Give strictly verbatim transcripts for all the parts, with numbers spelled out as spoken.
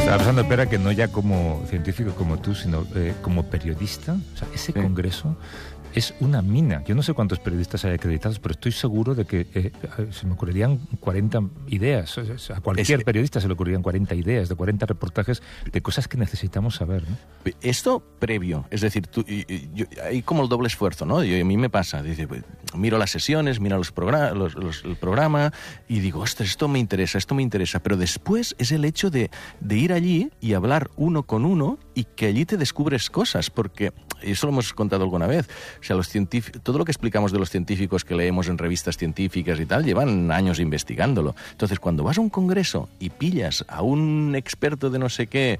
Estaba pensando, Pera, que no ya como científico como tú, sino eh, como periodista. O sea, ese sí. congreso es una mina. Yo no sé cuántos periodistas hay acreditados, pero estoy seguro de que eh, se me ocurrirían cuarenta ideas. O sea, a cualquier es, periodista se le ocurrirían cuarenta ideas, de cuarenta reportajes de cosas que necesitamos saber, ¿no? Esto previo, es decir, tú, yo, hay como el doble esfuerzo, ¿no? Yo, a mí me pasa, dice, miro las sesiones, miro los programa, los, los, el programa y digo, ostras, esto me interesa, esto me interesa. Pero después es el hecho de, de ir allí y hablar uno con uno y que allí te descubres cosas, porque eso lo hemos contado alguna vez. O sea, los científicos, todo lo que explicamos de los científicos que leemos en revistas científicas y tal, llevan años investigándolo. Entonces, cuando vas a un congreso y pillas a un experto de no sé qué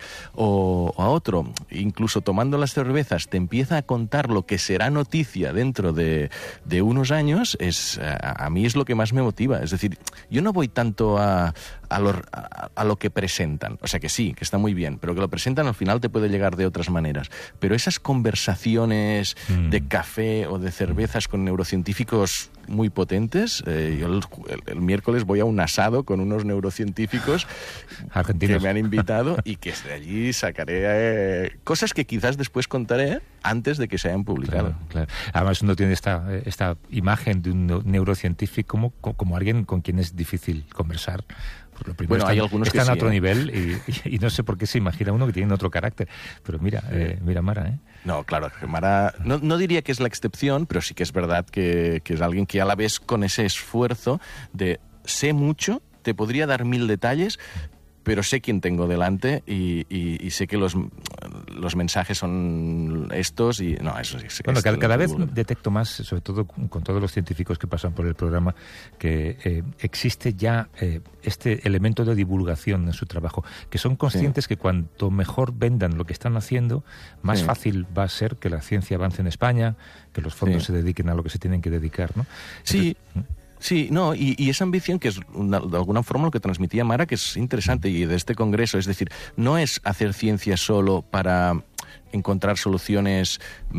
o, o a otro, incluso tomando las cervezas, te empieza a contar lo que será noticia dentro de, de unos años, es, a, a mí es lo que más me motiva. Es decir, yo no voy tanto a, a, lo, a, a lo que presentan. O sea, que sí, que está muy bien, pero que lo presentan al final te puede llegar de otras maneras. Pero esas conversaciones mm. de café o de cervezas con neurocientíficos muy potentes. Eh, yo el, el, el miércoles voy a un asado con unos neurocientíficos argentinos que me han invitado y que de allí sacaré eh, cosas que quizás después contaré antes de que se hayan publicado. Claro, claro. Además uno tiene esta, esta imagen de un neurocientífico como, como alguien con quien es difícil conversar. Lo primero, bueno, está, hay algunos están que a sí, otro ¿eh? nivel y, y, y no sé por qué se imagina uno que tiene otro carácter. Pero mira, sí. eh, mira Mara, ¿eh? No, claro, Mara no, no diría que es la excepción, pero sí que es verdad que, que es alguien que a la vez con ese esfuerzo de sé mucho, te podría dar mil detalles, pero sé quién tengo delante y, y, y sé que los, los mensajes son estos y no, eso sí. Bueno, cada, cada vez detecto más, sobre todo con todos los científicos que pasan por el programa, que eh, existe ya eh, este elemento de divulgación en su trabajo, que son conscientes sí. que cuanto mejor vendan lo que están haciendo, más sí. fácil va a ser que la ciencia avance en España, que los fondos sí. se dediquen a lo que se tienen que dedicar, ¿no? Sí. Entonces, Sí, no, y, y esa ambición que es una, de alguna forma lo que transmitía Mara, que es interesante y de este congreso, es decir, no es hacer ciencia solo para encontrar soluciones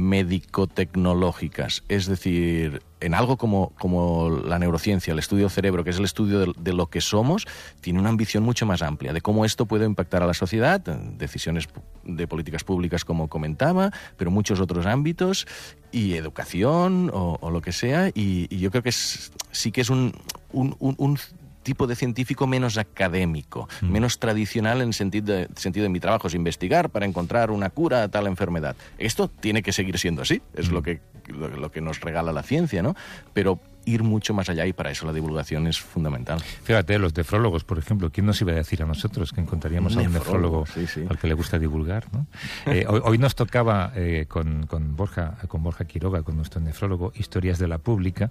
médico-tecnológicas, es decir, en algo como, como la neurociencia, el estudio del cerebro, que es el estudio de, de lo que somos, tiene una ambición mucho más amplia de cómo esto puede impactar a la sociedad, decisiones de políticas públicas como comentaba, pero muchos otros ámbitos, y educación o, o lo que sea, y, y yo creo que es, sí que es un, un, un, un tipo de científico menos académico, mm. menos tradicional en el sentido de, sentido de mi trabajo es investigar para encontrar una cura a tal enfermedad. Esto tiene que seguir siendo así, es mm. lo que lo, lo que nos regala la ciencia, ¿no? Pero ir mucho más allá y para eso la divulgación es fundamental. Fíjate, los nefrólogos, por ejemplo, ¿quién nos iba a decir a nosotros que encontraríamos a un nefrólogo sí, sí. al que le gusta divulgar, ¿no? Eh, hoy, hoy nos tocaba eh, con, con Borja, con Borja Quiroga, con nuestro nefrólogo, Historias de la Pública,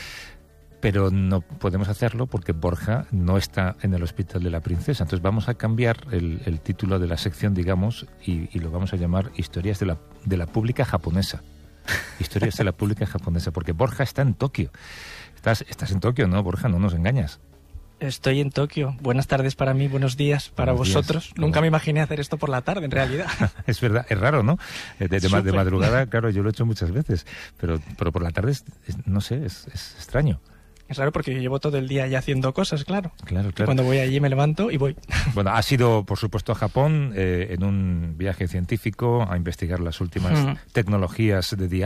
pero no podemos hacerlo porque Borja no está en el Hospital de la Princesa. Entonces vamos a cambiar el, el título de la sección, digamos, y, y lo vamos a llamar Historias de la, de la Pública Japonesa. Historias de la Pública Japonesa, porque Borja está en Tokio. Estás, estás en Tokio, ¿no, Borja? No nos engañas. Estoy en Tokio. Buenas tardes para mí, buenos días para buenos vosotros. Días. Nunca me imaginé hacer esto por la tarde, en realidad. Es verdad, es raro, ¿no? De, de, de madrugada, claro, yo lo he hecho muchas veces, pero, pero por la tarde, es, es, no sé, es, es extraño. Es raro porque yo llevo todo el día ya haciendo cosas, claro. Claro, claro. Cuando voy allí me levanto y voy. Bueno, has ido, por supuesto, a Japón eh, en un viaje científico a investigar las últimas mm. tecnologías de día.